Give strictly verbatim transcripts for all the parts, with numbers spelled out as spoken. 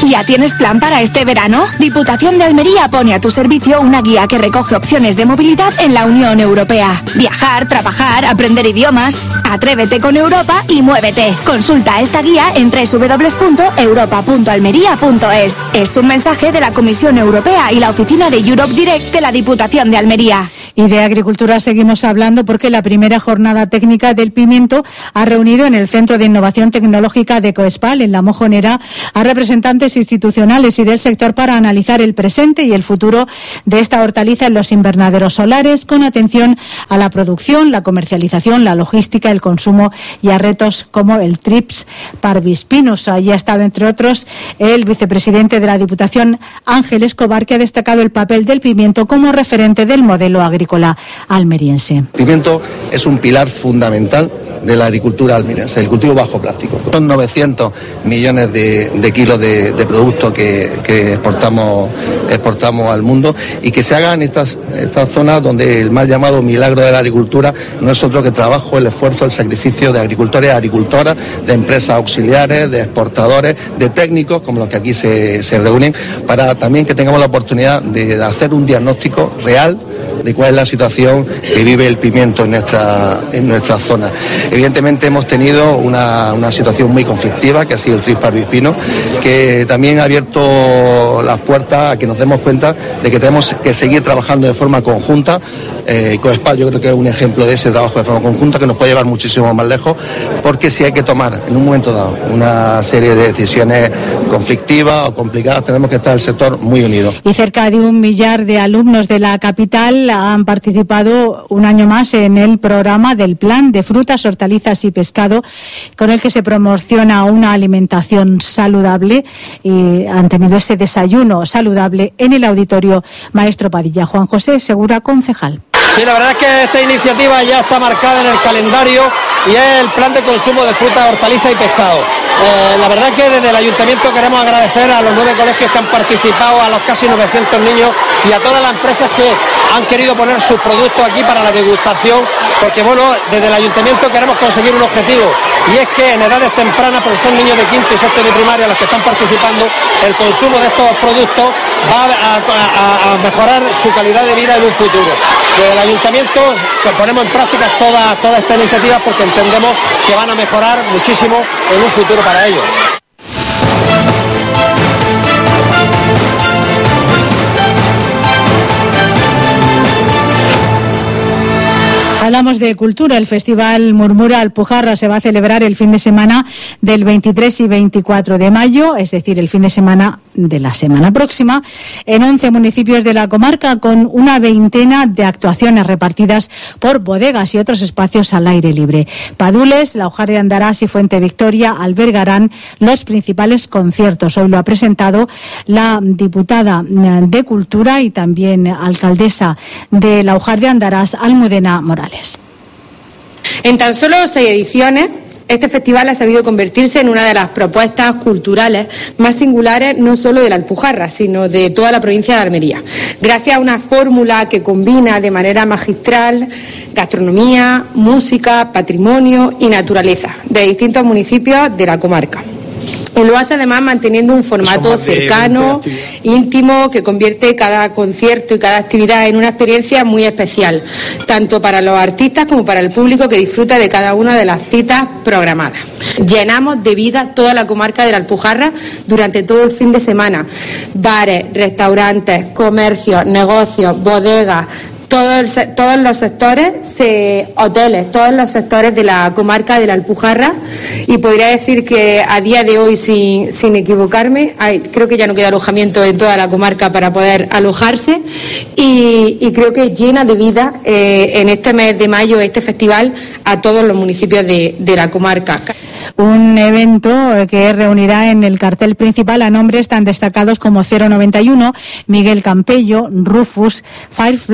¿Ya tienes plan para este verano? Diputación de Almería pone a tu servicio una guía que recoge opciones de movilidad en la Unión Europea. Viajar, trabajar, aprender idiomas. Atrévete con Europa y muévete. Consulta esta guía en doble u doble u doble u punto europa punto almería punto es. Es un mensaje de la Comisión Europea y la oficina de Europe Direct de la Diputación de Almería. Y de agricultura seguimos hablando porque la primera jornada técnica del pimiento ha reunido en el Centro de Innovación Tecnológica de Coespal, en La Mojonera, a representantes institucionales y del sector para analizar el presente y el futuro de esta hortaliza en los invernaderos solares, con atención a la producción, la comercialización, la logística, el consumo y a retos como el Trips parvispinus. Allí ha estado, entre otros, el vicepresidente de la Diputación, Ángel Escobar, que ha destacado el papel del pimiento como referente del modelo agrícola almeriense. El pimiento es un pilar fundamental de la agricultura almeriense, el cultivo bajo plástico. Son novecientos millones de, de kilos de, de productos que, que exportamos, exportamos al mundo, y que se haga en estas, estas zonas donde el mal llamado milagro de la agricultura no es otro que trabajo, el esfuerzo, el sacrificio de agricultores, agricultoras, de empresas auxiliares, de exportadores, de técnicos como los que aquí se, se reúnen, para también que tengamos la oportunidad de hacer un diagnóstico real de cuál es la situación que vive el pimiento en nuestra, en nuestra zona. Evidentemente hemos tenido una, una situación muy conflictiva, que ha sido el Trips parvispinus, que también ha abierto las puertas a que nos demos cuenta de que tenemos que seguir trabajando de forma conjunta. Eh, Coespal yo creo que es un ejemplo de ese trabajo de forma conjunta que nos puede llevar muchísimo más lejos, porque si hay que tomar en un momento dado una serie de decisiones conflictivas o complicadas, tenemos que estar el sector muy unido. Y cerca de un millar de alumnos de la capital han participado un año más en el programa del Plan de Frutas, Hortalizas y Pescado, con el que se promociona una alimentación saludable, y han tenido ese desayuno saludable en el Auditorio Maestro Padilla. Juan José Segura, concejal. Sí, la verdad es que esta iniciativa ya está marcada en el calendario y es el plan de consumo de frutas, hortalizas y pescado. Eh, la verdad es que desde el Ayuntamiento queremos agradecer a los nueve colegios que han participado, a los casi novecientos niños y a todas las empresas que han querido poner sus productos aquí para la degustación, porque bueno, desde el Ayuntamiento queremos conseguir un objetivo, y es que en edades tempranas, porque son niños de quinto y sexto de primaria los que están participando, el consumo de estos productos va a, a, a mejorar su calidad de vida en un futuro. Desde el Ayuntamiento que ponemos en práctica toda, toda esta iniciativa porque entendemos que van a mejorar muchísimo en un futuro para ellos. Hablamos de cultura. El Festival Murmura Alpujarra se va a celebrar el fin de semana del veintitrés y veinticuatro de mayo, es decir, el fin de semana de la semana próxima, en once municipios de la comarca, con una veintena de actuaciones repartidas por bodegas y otros espacios al aire libre. Padules, Laujar de Andarás y Fuente Victoria albergarán los principales conciertos. Hoy lo ha presentado la diputada de Cultura y también alcaldesa de Laujar de Andarás, Almudena Morales. En tan solo seis ediciones, este festival ha sabido convertirse en una de las propuestas culturales más singulares, no solo de la Alpujarra, sino de toda la provincia de Almería. Gracias a una fórmula que combina de manera magistral gastronomía, música, patrimonio y naturaleza de distintos municipios de la comarca. Y lo hace además manteniendo un formato cercano, íntimo, que convierte cada concierto y cada actividad en una experiencia muy especial, tanto para los artistas como para el público que disfruta de cada una de las citas programadas. Llenamos de vida toda la comarca de la Alpujarra durante todo el fin de semana. Bares, restaurantes, comercios, negocios, bodegas, Todos, todos los sectores, se, hoteles, todos los sectores de la comarca de la Alpujarra, y podría decir que a día de hoy, sin, sin equivocarme, hay, creo que ya no queda alojamiento en toda la comarca para poder alojarse, y, y creo que llena de vida eh, en este mes de mayo este festival a todos los municipios de, de la comarca. Un evento que reunirá en el cartel principal a nombres tan destacados como cero noventa y uno, Miguel Campello, Rufus, Firefly,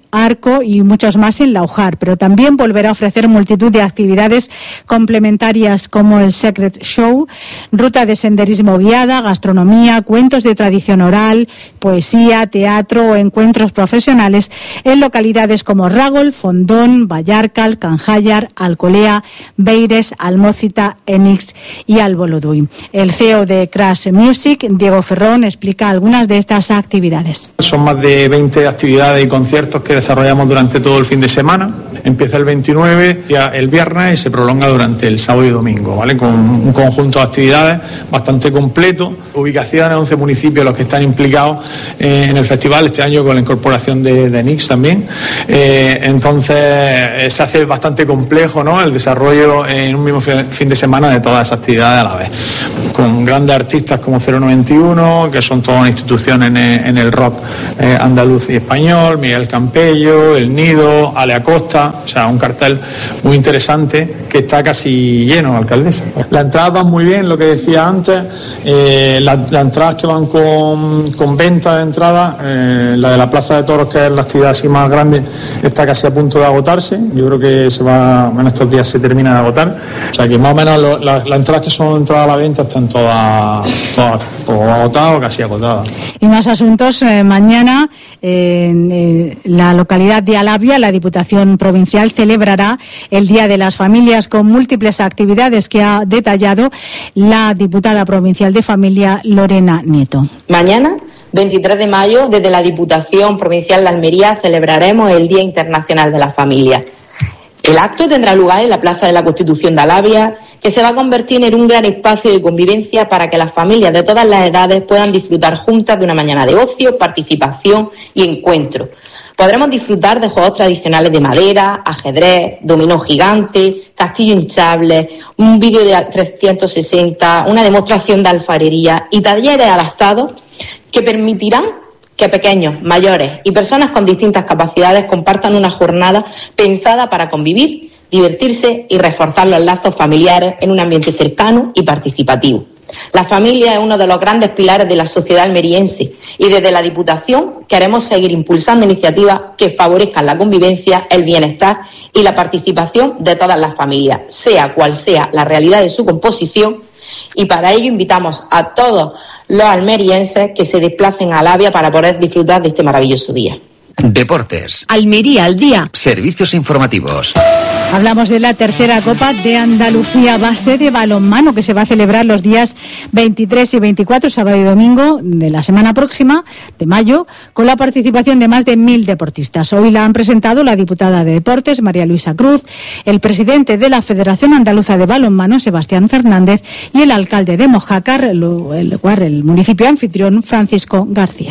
Arco y muchos más en Laujar, pero también volverá a ofrecer multitud de actividades complementarias como el Secret Show, ruta de senderismo guiada, gastronomía, cuentos de tradición oral, poesía, teatro o encuentros profesionales en localidades como Ragol, Fondón, Vallarcal, Canjayar, Alcolea, Beires, Almócita, Enix y Alboloduy. El C E O de Crash Music, Diego Ferrón, explica algunas de estas actividades. Son más de veinte actividades y conciertos que desarrollamos durante todo el fin de semana. Empieza el veintinueve, ya el viernes, y se prolonga durante el sábado y domingo, ¿vale? Con un conjunto de actividades bastante completo. Ubicaciones, once municipios los que están implicados eh, en el festival, este año con la incorporación de, de Nix también. Eh, entonces eh, se hace bastante complejo, ¿no?, el desarrollo en un mismo fin de semana de todas esas actividades a la vez. Con grandes artistas como cero noventa y uno, que son todas instituciones en el, en el rock eh, andaluz y español, Miguel Campello, El Nido, Ale Acosta, o sea, un cartel muy interesante que está casi lleno, alcaldesa. Las entradas van muy bien, lo que decía antes, eh, las, las entradas que van con, con venta de entradas, eh, la de la Plaza de Toros, que es la actividad así más grande, está casi a punto de agotarse. Yo creo que se va, en estos días se termina de agotar, o sea que más o menos lo, la, las entradas que son entradas a la venta están todas, todas o agotadas o casi agotadas. Y más asuntos. Eh, mañana eh, en eh, la localidad de Alavia, la Diputación Provincial celebrará el Día de las Familias con múltiples actividades que ha detallado la diputada provincial de Familia, Lorena Nieto. Mañana, veintitrés de mayo, desde la Diputación Provincial de Almería celebraremos el Día Internacional de la Familia. El acto tendrá lugar en la Plaza de la Constitución de Alavia, que se va a convertir en un gran espacio de convivencia para que las familias de todas las edades puedan disfrutar juntas de una mañana de ocio, participación y encuentro. Podremos disfrutar de juegos tradicionales de madera, ajedrez, dominó gigante, castillo hinchable, un vídeo de trescientos sesenta, una demostración de alfarería y talleres adaptados que permitirán que pequeños, mayores y personas con distintas capacidades compartan una jornada pensada para convivir, divertirse y reforzar los lazos familiares en un ambiente cercano y participativo. La familia es uno de los grandes pilares de la sociedad almeriense y desde la Diputación queremos seguir impulsando iniciativas que favorezcan la convivencia, el bienestar y la participación de todas las familias, sea cual sea la realidad de su composición, y para ello invitamos a todos los almerienses que se desplacen a Alavia para poder disfrutar de este maravilloso día. Deportes. Almería al día. Servicios informativos. Hablamos de la tercera Copa de Andalucía base de balonmano que se va a celebrar los días veintitrés y veinticuatro, sábado y domingo de la semana próxima, de mayo, con la participación de más de mil deportistas. Hoy la han presentado la diputada de Deportes, María Luisa Cruz, el presidente de la Federación Andaluza de Balonmano, Sebastián Fernández, y el alcalde de Mojácar, el, el, el municipio anfitrión, Francisco García.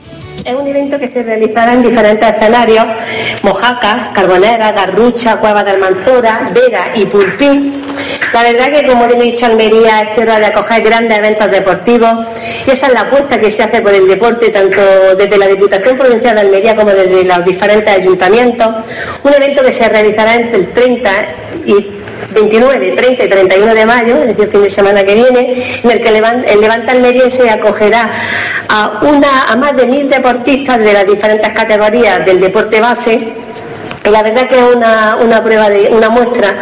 Es un evento que se realizará en diferentes escenarios: Mojácar, Carbonera, Garrucha, Cueva de Almanzora, Vera y Pulpín. La verdad que, como he dicho, Almería es tierra de acoger grandes eventos deportivos y esa es la apuesta que se hace por el deporte tanto desde la Diputación Provincial de Almería como desde los diferentes ayuntamientos. Un evento que se realizará entre el treinta y veintinueve, treinta y treinta y uno de mayo, es decir, el fin de semana que viene, en el que el Levante almeriense acogerá a, una, a más de mil deportistas de las diferentes categorías del deporte base. Y la verdad que es una, una prueba, de una muestra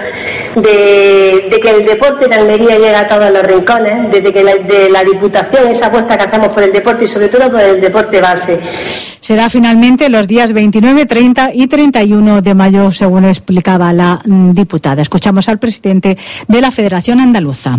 de, de que el deporte de Almería llega a todos los rincones, desde que la, de la Diputación, esa apuesta que hacemos por el deporte y sobre todo por el deporte base. Será finalmente los días veintinueve, treinta y treinta y uno de mayo, según explicaba la diputada. Escuchamos al presidente de la Federación Andaluza.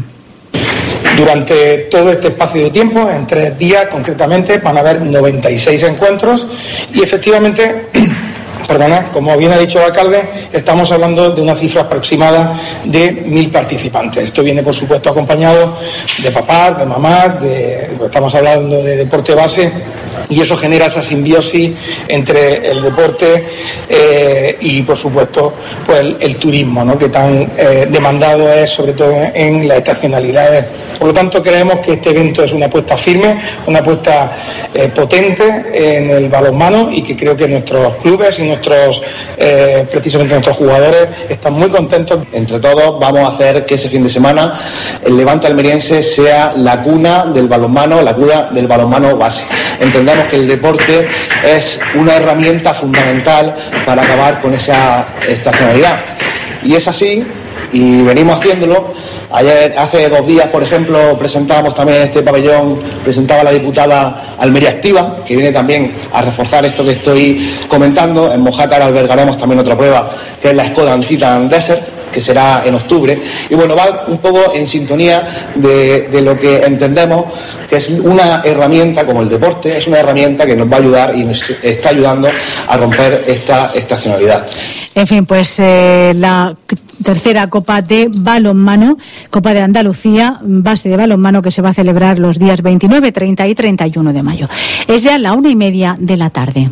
Durante todo este espacio de tiempo, en tres días concretamente, van a haber noventa y seis encuentros y efectivamente... Perdona, como bien ha dicho el alcalde, estamos hablando de una cifra aproximada de mil participantes. Esto viene, por supuesto, acompañado de papás, de mamás, de, estamos hablando de deporte base y eso genera esa simbiosis entre el deporte eh, y, por supuesto, pues el, el turismo, ¿no?, que tan eh, demandado es, sobre todo en las estacionalidades Por lo tanto, creemos que este evento es una apuesta firme, una apuesta eh, potente en el balonmano y que creo que nuestros clubes y nuestros, eh, precisamente nuestros jugadores están muy contentos. Entre todos vamos a hacer que ese fin de semana el Levante almeriense sea la cuna del balonmano, la cuna del balonmano base. Entendemos que el deporte es una herramienta fundamental para acabar con esa estacionalidad. Y es así, y venimos haciéndolo. Ayer, hace dos días, por ejemplo, presentábamos también este pabellón, presentaba la diputada Almería Activa, que viene también a reforzar esto que estoy comentando. En Mojácar albergaremos también otra prueba, que es la Skoda Titan Desert, que será en octubre. Y bueno, va un poco en sintonía de, de lo que entendemos que es una herramienta como el deporte, es una herramienta que nos va a ayudar y nos está ayudando a romper esta estacionalidad. En fin, pues eh, la tercera Copa de Balonmano, Copa de Andalucía, base de balonmano, que se va a celebrar los días veintinueve, treinta y treinta y uno de mayo. Es ya la una y media de la tarde.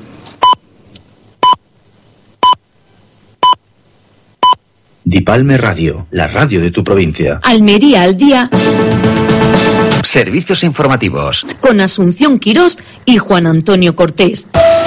Dipalme Radio, la radio de tu provincia. Almería al día. Servicios informativos. Con Asunción Quirós y Juan Antonio Cortés.